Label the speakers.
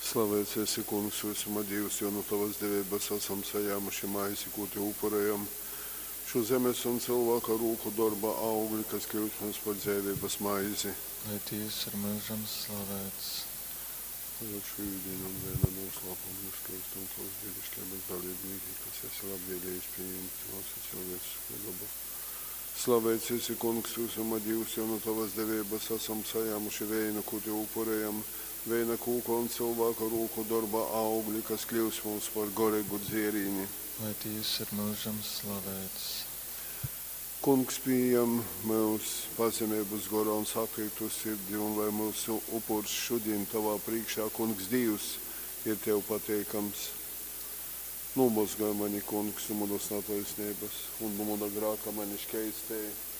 Speaker 1: Slavēts esi, Kungs, visuma Dievs, jo no tavas devības esam sajāmuši maizi, ko te upurējam. Šo zemes un cilvēka rūku darba augļi, kas kļūst mums par dzīvības maizi.
Speaker 2: Lai Dievs ir mūžam slavēts.
Speaker 1: Tagad šī diena un viena noslēpuma jūs kļūst un tavas dievišķības dalībnieki, kas esi labvēlējis pieņemt mūsu cilvēcisku dabu. Slavēts esi, Kungs, visuma Dievs, jo no tavas devības esam sajāmuši veinu, ko te upurējam. Veina kūka un cilvēka rūku darba augļi, kas kļūst mums par goregu dzērīni.
Speaker 2: Lai Dievs ir mūžam slavēts.
Speaker 1: Kungs, pieņem mūsu pazemības gorā un sakrītu sirdi, un lai mūsu upurs šodien tavā priekšā, Kungs, Dievs, ir tev pateikams. Nomazgāj mani, Kungs, no manas netaisnības, un no mana grāka mani škeistēja.